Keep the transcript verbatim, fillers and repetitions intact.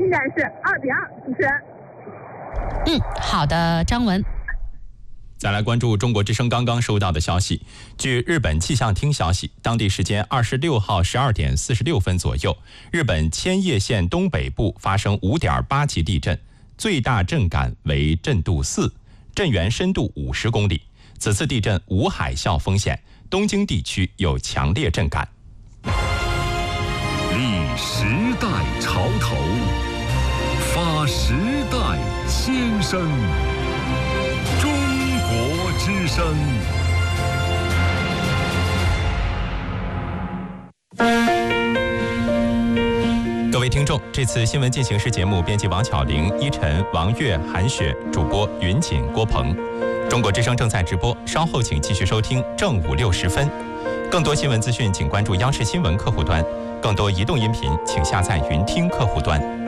进展是二比二。主持人。 嗯，好的，张文。 再来关注中国之声刚刚收到的消息。据日本气象厅消息，当地时间二十六号十二点四十六分左右，日本千叶县东北部发生五点八级地震，最大震感为震度四，震源深度五十公里。此次地震无海啸风险，东京地区有强烈震感。 立时代潮头，发时代先声。中国之声。 各位听众，这次新闻进行时节目编辑王巧玲、依晨、王悦、韩雪，主播云锦、郭鹏。中国之声正在直播，稍后请继续收听正午六时分。更多新闻资讯，请关注央视新闻客户端；更多移动音频，请下载云听客户端。